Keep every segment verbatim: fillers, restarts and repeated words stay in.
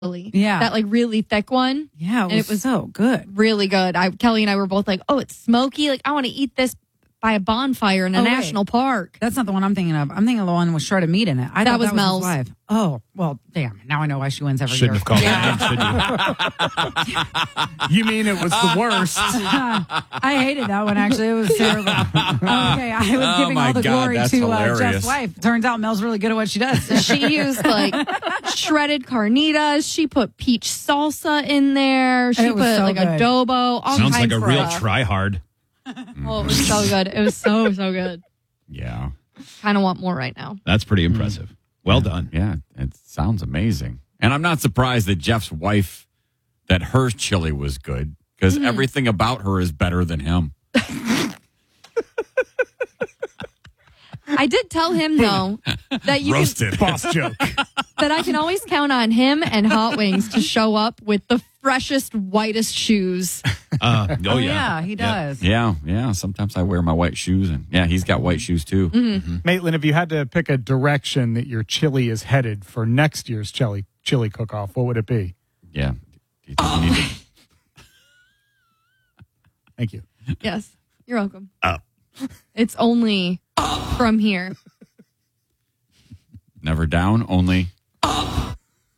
Yeah. That like really thick one. Yeah, it was, and it was so good. Really good. I, Kelly and I were both like, oh, it's smoky. Like, I want to eat this by a bonfire in a Oh, wait. national park. That's not the one I'm thinking of. I'm thinking of the one with shredded meat in it. I That thought was that Mel's. was his wife. Oh, well, damn. Now I know why she wins every Shouldn't year. have called that name, should you? You mean it was the worst? I hated that one, actually. It was terrible. Okay, I was Oh, giving my all the God, glory that's to uh, hilarious. Jeff's wife. Turns out Mel's really good at what she does. She used like shredded carnitas. She put peach salsa in there. She It was put so like good. adobo. All Sounds like kinds a for real us. try hard. Oh, it was so good. It was so, so good. Yeah, Kind of want more right now. that's pretty impressive. Well done. Yeah, it sounds amazing. And I'm not surprised that Jeff's wife, that her chili was good, because Mm-hmm. everything about her is better than him. I did tell him though that you can, Roasted. Boss joke. that I can always count on him and Hot Wings to show up with the freshest, whitest shoes. Uh, oh, Oh, yeah. yeah, he does. Yeah, yeah. Sometimes I wear my white shoes, and yeah, he's got white shoes too. Mm-hmm. Maitland, if you had to pick a direction that your chili is headed for next year's chili chili cook-off, what would it be? Yeah. You- you need to- Thank you. Yes, you're welcome. Up. It's only from here. never down, only. That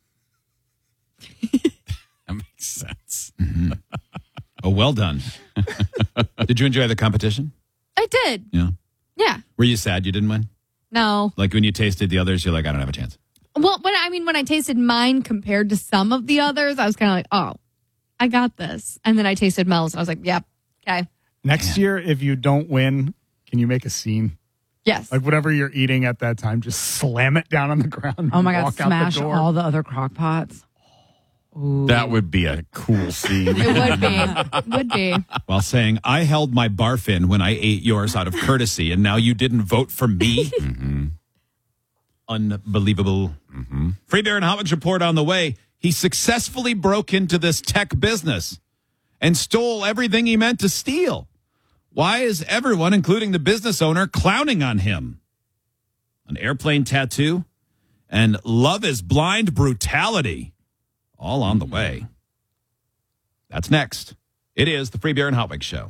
makes sense. Oh, well done. Did you enjoy the competition? I did. Yeah. Yeah. Were you sad you didn't win? No. Like when you tasted the others, you're like, I don't have a chance. Well, when I mean, when I tasted mine compared to some of the others, I was kind of like, oh, I got this. And then I tasted Mel's, and I was like, yep, okay, Next year, if you don't win, can you make a scene? yes. Like whatever you're eating at that time, just slam it down on the ground. Oh, my and God. walk out Smash the door. all the other crock pots. Ooh. That would be a cool scene. It would be. It would be. While saying, I held my barf in when I ate yours out of courtesy, and now you didn't vote for me? Mm-hmm. Unbelievable. Mm-hmm. Free Beer and Hot Wings report on the way. He successfully broke into this tech business and stole everything he meant to steal. Why is everyone, including the business owner, clowning on him? An airplane tattoo and Love is Blind brutality. All on the way. That's next. It is the Free Beer and Hot Wings Show.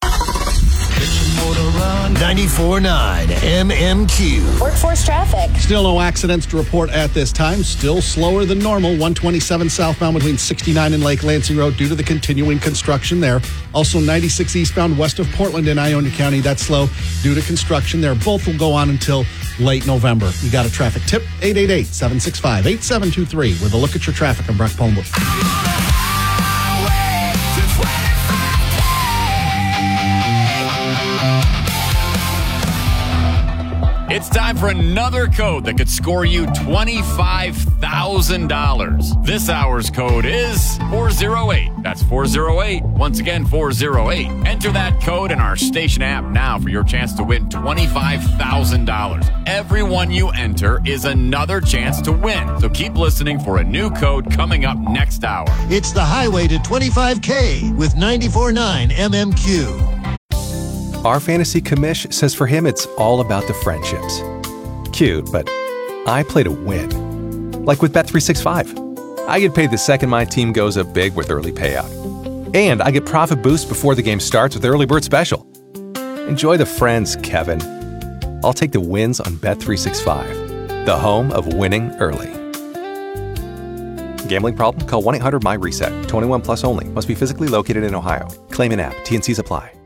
ninety-four point nine M M Q. Workforce traffic. Still no accidents to report at this time. Still slower than normal. one twenty-seven southbound between sixty-nine and Lake Lansing Road due to the continuing construction there. Also ninety-six eastbound west of Portland in Ionia County. That's slow due to construction there. Both will go on until late November. You got a traffic tip? eight eight eight, seven six five, eight seven two three with a look at your traffic. I'm Brock Palmer. It's time for another code that could score you twenty-five thousand dollars. This hour's code is four oh eight. That's four oh eight. Once again, four oh eight. Enter that code in our station app now for your chance to win twenty-five thousand dollars. Every one you enter is another chance to win. So keep listening for a new code coming up next hour. It's the highway to twenty-five K with ninety-four point nine M M Q. Our fantasy commish says for him it's all about the friendships. Cute, but I play to win. Like with Bet three sixty-five. I get paid the second my team goes up big with early payout. And I get profit boost before the game starts with Early Bird Special. Enjoy the friends, Kevin. I'll take the wins on Bet three sixty-five, the home of winning early. Gambling problem? Call one eight hundred M Y RESET. twenty-one plus only. Must be physically located in Ohio. Claim in app. T N Cs apply.